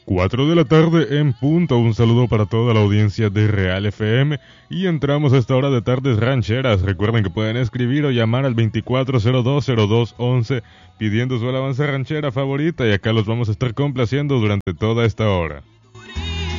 4 de la tarde en punto. Un saludo para toda la audiencia de Real FM y entramos a esta hora de Tardes Rancheras. Recuerden que pueden escribir o llamar al 24020211 pidiendo su alabanza ranchera favorita y acá los vamos a estar complaciendo durante toda esta hora.